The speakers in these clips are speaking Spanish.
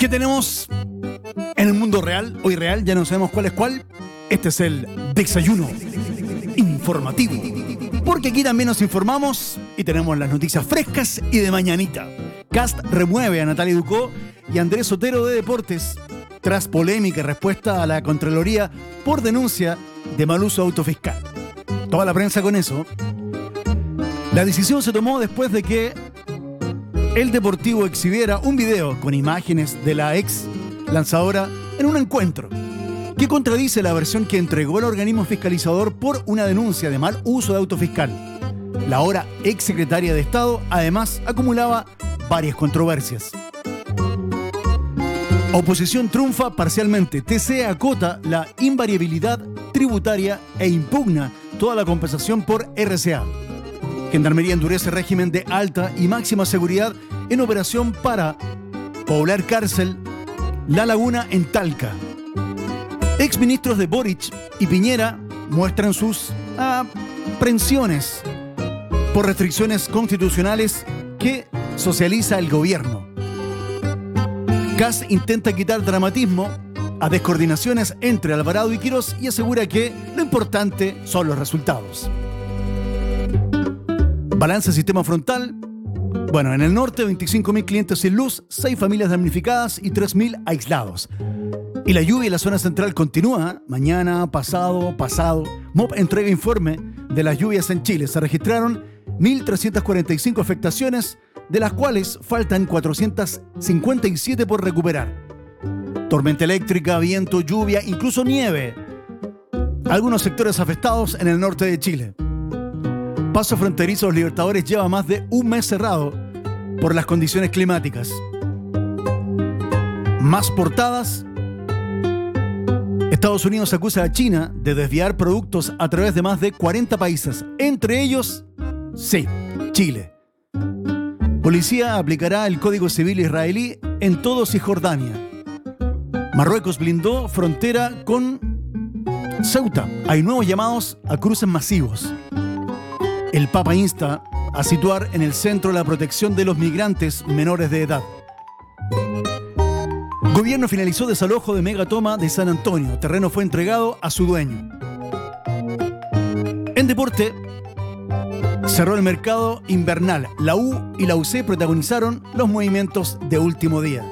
¿Qué tenemos en el mundo real? Hoy real, ya no sabemos cuál es cuál. Este es el desayuno informativo. Porque aquí también nos informamos y tenemos las noticias frescas y de mañanita. Kast remueve a Natalia Ducó y Andrés Sotero de Deportes tras polémica respuesta a la Contraloría por denuncia de mal uso autofiscal. Toda la prensa con eso. La decisión se tomó después de que el Deportivo exhibiera un video con imágenes de la ex lanzadora en un encuentro que contradice la versión que entregó el organismo fiscalizador por una denuncia de mal uso de autofiscal. La ahora ex secretaria de Estado además acumulaba varias controversias. Oposición triunfa parcialmente. TC acota la invariabilidad tributaria e impugna toda la compensación por RCA. Gendarmería endurece régimen de alta y máxima seguridad en operación para poblar cárcel La Laguna en Talca. Exministros de Boric y Piñera muestran sus aprensiones por restricciones constitucionales que socializa el gobierno. Kast intenta quitar dramatismo a descoordinaciones entre Alvarado y Quirós y asegura que lo importante son los resultados. Balance sistema frontal. Bueno, en el norte, 25.000 clientes sin luz, 6 familias damnificadas y 3.000 aislados. Y la lluvia en la zona central continúa. Mañana, pasado. MOP entrega informe de las lluvias en Chile. Se registraron 1.345 afectaciones, de las cuales faltan 457 por recuperar. Tormenta eléctrica, viento, lluvia, incluso nieve. Algunos sectores afectados en el norte de Chile. Paso fronterizo Los Libertadores lleva más de un mes cerrado por las condiciones climáticas. Más portadas. Estados Unidos acusa a China de desviar productos a través de más de 40 países, entre ellos, sí, Chile. Policía aplicará el Código Civil israelí en todo Cisjordania. Marruecos blindó frontera con Ceuta. Hay nuevos llamados a cruces masivos. El Papa insta a situar en el centro la protección de los migrantes menores de edad. Gobierno finalizó desalojo de megatoma de San Antonio. Terreno fue entregado a su dueño. En deporte, cerró el mercado invernal. La U y la UC protagonizaron los movimientos de último día.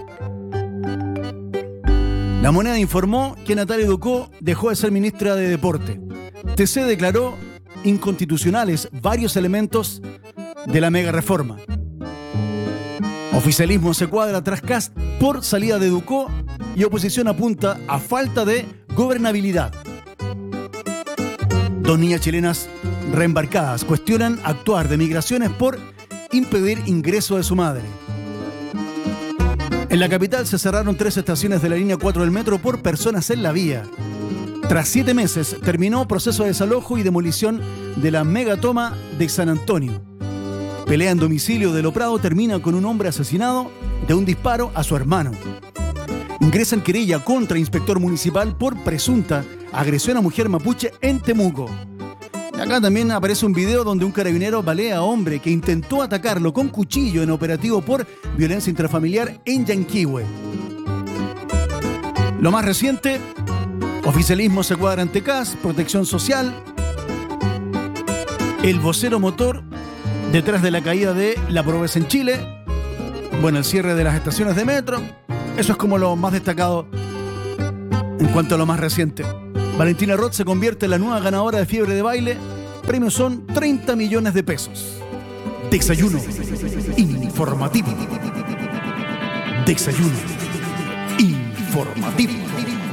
La Moneda informó que Natalia Ducó dejó de ser ministra de Deporte. TC declaró inconstitucionales varios elementos de la mega reforma. Oficialismo se cuadra tras Kast por salida de Ducó y oposición apunta a falta de gobernabilidad. 2 niñas chilenas reembarcadas cuestionan actuar de migraciones por impedir ingreso de su madre. En la capital se cerraron 3 estaciones de la línea 4 del metro por personas en la vía. Tras 7 meses terminó proceso de desalojo y demolición de la megatoma de San Antonio. Pelea en domicilio de Loprado termina con un hombre asesinado de un disparo a su hermano. Ingresan querella contra inspector municipal por presunta agresión a mujer mapuche en Temuco. Acá también aparece un video donde un carabinero balea a hombre que intentó atacarlo con cuchillo en operativo por violencia intrafamiliar en Yanquihue. Lo más reciente, oficialismo se cuadra ante Kast, protección social, el vocero motor detrás de la caída de la Promesa en Chile, bueno, el cierre de las estaciones de metro, eso es como lo más destacado en cuanto a lo más reciente. Valentina Roth se convierte en la nueva ganadora de Fiebre de Baile, premios son 30 millones de pesos. Desayuno informativo. Desayuno informativo.